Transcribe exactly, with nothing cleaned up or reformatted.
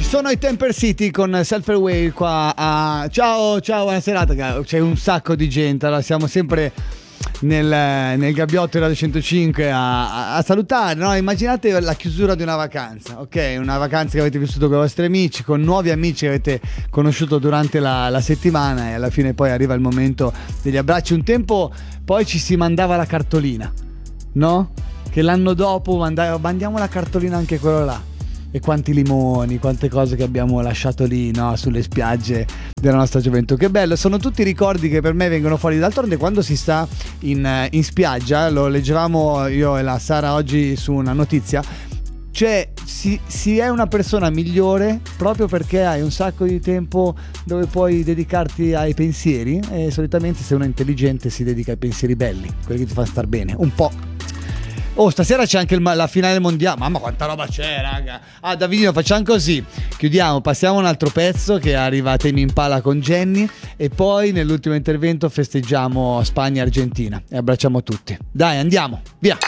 Sono i Temper City con Self Away qua a... Ciao, ciao, buona serata. C'è un sacco di gente, allora siamo sempre nel, nel gabbiotto Radio centocinque a, a, a salutare, no? Immaginate la chiusura di una vacanza, ok? Una vacanza che avete vissuto con i vostri amici, con nuovi amici che avete conosciuto durante la, la settimana, e alla fine poi arriva il momento degli abbracci. Un tempo poi ci si mandava la cartolina, no? Che l'anno dopo mandava, mandiamo la cartolina anche quello là. E quanti limoni, quante cose che abbiamo lasciato lì, no? Sulle spiagge della nostra gioventù. Che bello, sono tutti ricordi che per me vengono fuori. D'altronde quando si sta in, in spiaggia, lo leggevamo io e la Sara oggi su una notizia, cioè si, si è una persona migliore proprio perché hai un sacco di tempo dove puoi dedicarti ai pensieri, e solitamente se uno è intelligente si dedica ai pensieri belli, quelli che ti fanno star bene, un po'. Oh, stasera c'è anche il, la finale mondiale. Mamma quanta roba c'è, raga. Ah, Davidino, facciamo così. Chiudiamo, passiamo a un altro pezzo che arriva a Tame Impala con Jenny, e poi nell'ultimo intervento festeggiamo Spagna-Argentina e abbracciamo tutti. Dai, andiamo, via.